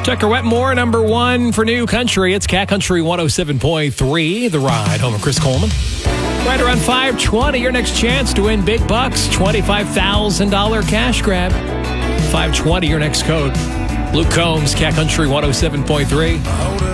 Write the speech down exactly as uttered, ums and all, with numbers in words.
Tucker Wetmore, number one for New Country. It's Cat Country one oh seven point three. The Ride, home of Chris Coleman. Right around five twenty, your next chance to win big bucks. twenty-five thousand dollars cash grab. five twenty, your next code. Luke Combs, Cat Country one oh seven point three.